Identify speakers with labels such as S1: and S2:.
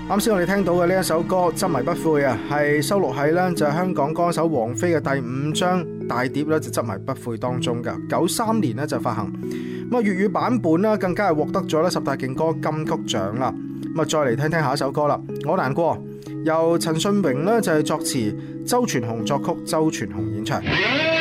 S1: 啱先我哋聽到嘅呢一首歌《執迷不悔》啊，係收錄喺呢就係香港歌手王菲嘅第5張大碟咧，就《執迷不悔》當中噶。93年呢就發行，咁啊粵語版本啦，更加係獲得咗咧10大勁歌金曲獎啦。咁啊再嚟聽聽下一首歌啦，《我難過》，由陳信榮呢就係作詞，周傳雄作曲，周傳雄演唱。